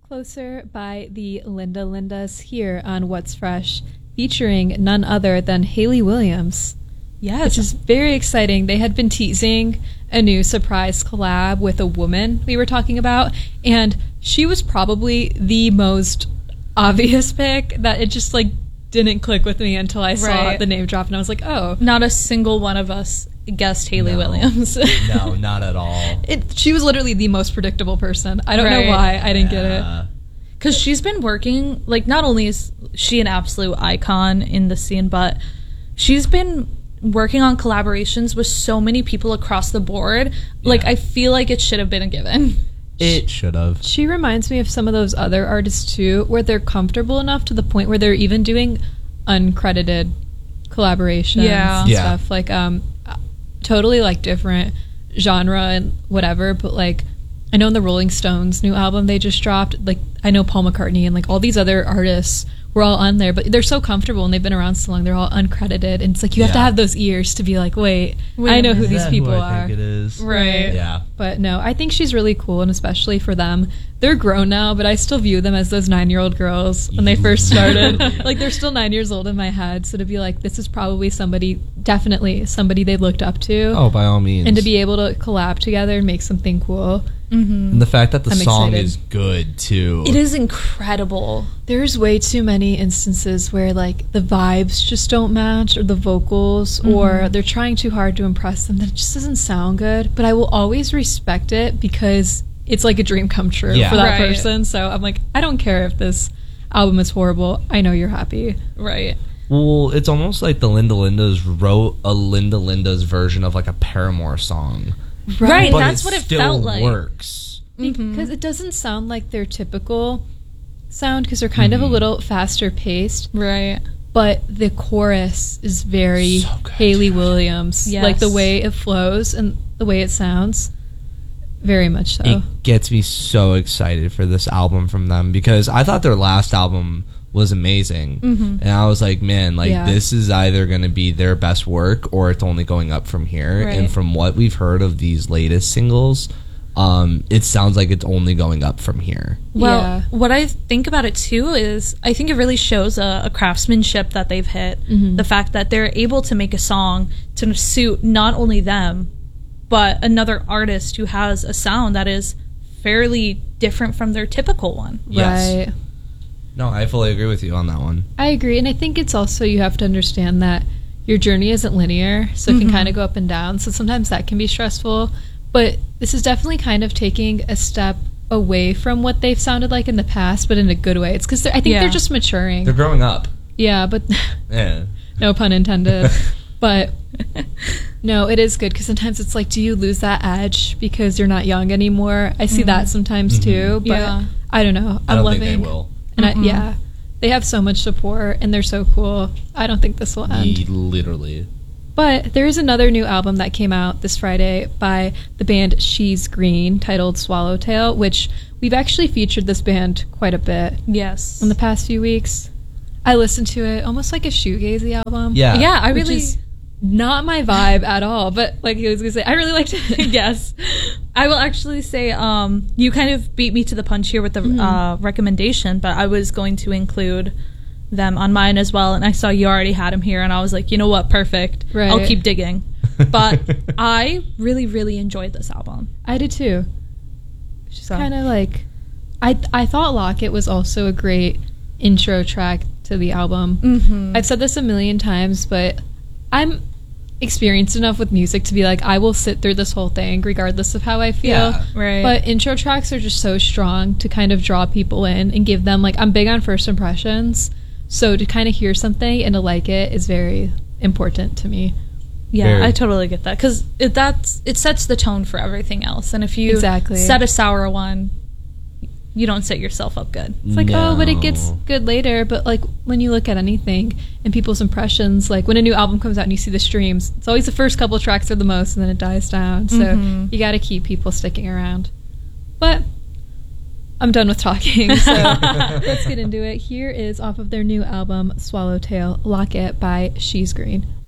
Closer by the Linda Lindas here on What's Fresh, featuring none other than Hayley Williams. Yes. Which is very exciting. They had been teasing a new surprise collab with a woman we were talking about, and she was probably the most obvious pick that it just like didn't click with me until I saw the name drop, and I was like, oh. Not a single one of us guessed Hayley Williams. No, not at all. She was literally the most predictable person. I don't know why I didn't get it. Because she's been working, like, not only is she an absolute icon in the scene, but she's been working on collaborations with so many people across the board. Yeah. Like, I feel like it should have been a given. It should have. She reminds me of some of those other artists, too, where they're comfortable enough to the point where they're even doing uncredited collaborations and stuff. Like, totally, like, different genre and whatever, but, like, I know in the Rolling Stones new album they just dropped, like, I know Paul McCartney and, like, all these other artists were all on there, but they're so comfortable and they've been around so long, they're all uncredited, and it's like you have to have those ears to be like, wait I know who these people are. I think it is. Right. Yeah. But no, I think she's really cool, and especially for them. They're grown now, but I still view them as those 9-year-old girls when they first started. Like, they're still 9 years old in my head, so to be like, this is probably definitely somebody they looked up to. Oh, by all means. And to be able to collab together and make something cool. Mm-hmm. And the fact that the song excited. is good, too. It is incredible. There's way too many instances where, like, the vibes just don't match, or the vocals, or they're trying too hard to impress them, that it just doesn't sound good. But I will always respect it because it's like a dream come true for that person. So I'm like, I don't care if this album is horrible. I know you're happy. Right. Well, it's almost like the Linda Lindas wrote a Linda Lindas version of, like, a Paramore song. Right, but that's what it felt like. Works. Because it doesn't sound like their typical sound, because they're kind of a little faster paced. Right. But the chorus is very Hayley Williams. Yes. Like, the way it flows and the way it sounds. Very much so. It gets me so excited for this album from them, because I thought their last album was amazing. And I was like, man, like, this is either going to be their best work or it's only going up from here. Right. And from what we've heard of these latest singles, it sounds like it's only going up from here. Well, what I think about it too is I think it really shows a craftsmanship that they've hit. The fact that they're able to make a song to suit not only them, but another artist who has a sound that is fairly different from their typical one. Yes. Right. No, I fully agree with you on that one. I agree. And I think it's also, you have to understand that your journey isn't linear, so it can kind of go up and down. So sometimes that can be stressful. But this is definitely kind of taking a step away from what they've sounded like in the past, but in a good way. It's because I think they're just maturing. They're growing up. Yeah, but Yeah. no pun intended. But no, it is good, because sometimes it's like, do you lose that edge because you're not young anymore? I see that sometimes too, but I don't know. I don't think they will. And they have so much support and they're so cool. I don't think this will end. Literally. But there is another new album that came out this Friday by the band She's Green, titled Swallowtail, which we've actually featured this band quite a bit. Yes. In the past few weeks. I listened to it almost like a shoegazy album. Yeah. Yeah, I really... Which is not my vibe at all, but like I was gonna say, I really liked it. Yes. I will actually say, you kind of beat me to the punch here with the recommendation, but I was going to include them on mine as well, and I saw you already had them here, and I was like, you know what, perfect. Right. I'll keep digging. But I really, really enjoyed this album. I did too. Just kind of like, I thought Locket was also a great intro track to the album. I've said this a million times, but I'm experienced enough with music to be like, I will sit through this whole thing regardless of how I feel. Yeah. Right. But intro tracks are just so strong to kind of draw people in and give them, like, I'm big on first impressions, so to kind of hear something and to like it is very important to me. Yeah, Very. I totally get that, because it sets the tone for everything else, and if you set a sour one, you don't set yourself up good. It's like, oh, but it gets good later. But like, when you look at anything and people's impressions, like when a new album comes out and you see the streams, it's always the first couple of tracks are the most, and then it dies down. So you got to keep people sticking around. But I'm done with talking, so let's get into it. Here is off of their new album, Swallowtail, Locket by She's Green.